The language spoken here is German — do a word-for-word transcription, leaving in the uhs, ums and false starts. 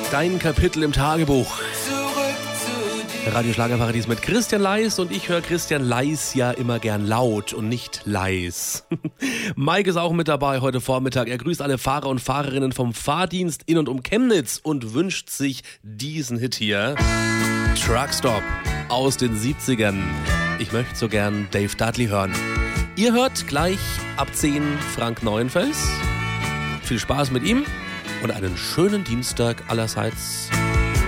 Dein Kapitel im Tagebuch. Radio Schlagerparadies mit Christian Leis und ich höre Christian Leis ja immer gern laut und nicht leis. Mike ist auch mit dabei heute Vormittag. Er grüßt alle Fahrer und Fahrerinnen vom Fahrdienst in und um Chemnitz und wünscht sich diesen Hit hier. Truckstop aus den siebzigern. Ich möchte so gern Dave Dudley hören. Ihr hört gleich ab zehn Frank Neuenfels. Viel Spaß mit ihm und einen schönen Dienstag allerseits.